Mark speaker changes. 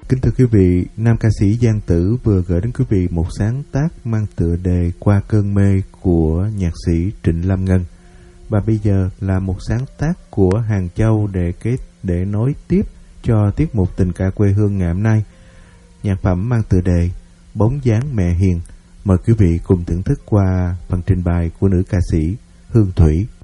Speaker 1: Kính thưa quý vị, nam ca sĩ Giang Tử vừa gửi đến quý vị một sáng tác mang tựa đề Qua cơn mê của nhạc sĩ Trịnh Lâm Ngân. Và bây giờ là một sáng tác của Hàng Châu để nối tiếp cho tiết mục Tình ca quê hương ngày hôm nay. Nhạc phẩm mang tựa đề Bóng dáng mẹ hiền. Mời quý vị cùng thưởng thức qua phần trình bày của nữ ca sĩ Hương Thủy.